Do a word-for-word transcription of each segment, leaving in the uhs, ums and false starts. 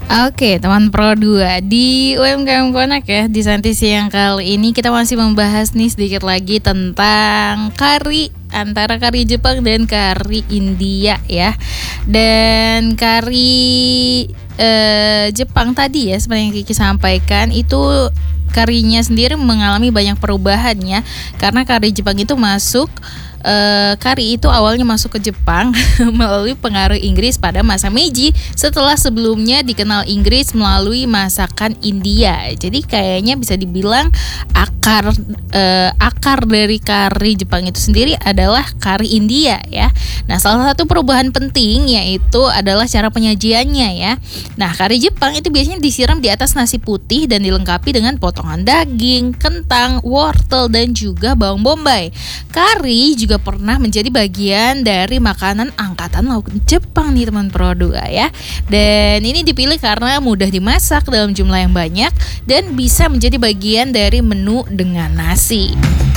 Oke, teman Pro dua di U M K M Connect ya. Di Santi Siang kali ini kita masih membahas nih sedikit lagi tentang kari antara kari Jepang dan kari India ya. Dan kari eh, Jepang tadi ya seperti yang Kiki sampaikan itu karinya sendiri mengalami banyak perubahan ya. Karena kari Jepang itu masuk Uh, kari itu awalnya masuk ke Jepang melalui pengaruh Inggris pada masa Meiji, setelah sebelumnya dikenal Inggris melalui masakan India. Jadi kayaknya bisa dibilang akar uh, akar dari kari Jepang itu sendiri adalah kari India ya. Nah, salah satu perubahan penting yaitu adalah cara penyajiannya ya. Nah, kari Jepang itu biasanya disiram di atas nasi putih dan dilengkapi dengan potongan daging, kentang, wortel dan juga bawang bombay. Kari juga juga pernah menjadi bagian dari makanan angkatan laut Jepang nih teman Pro dua ya. Dan ini dipilih karena mudah dimasak dalam jumlah yang banyak dan bisa menjadi bagian dari menu dengan nasi.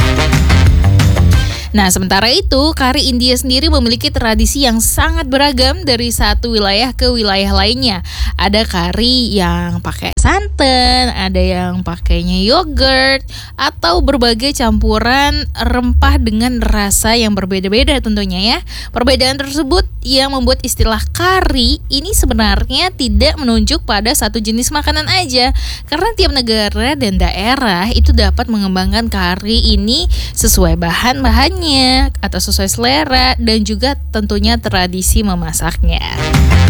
Nah, sementara itu, kari India sendiri memiliki tradisi yang sangat beragam dari satu wilayah ke wilayah lainnya. Ada kari yang pakai santan, ada yang pakainya yogurt, atau berbagai campuran rempah dengan rasa yang berbeda-beda tentunya ya. Perbedaan tersebut yang membuat istilah kari ini sebenarnya tidak menunjuk pada satu jenis makanan aja. Karena tiap negara dan daerah itu dapat mengembangkan kari ini sesuai bahan-bahannya atau sesuai selera dan juga tentunya tradisi memasaknya.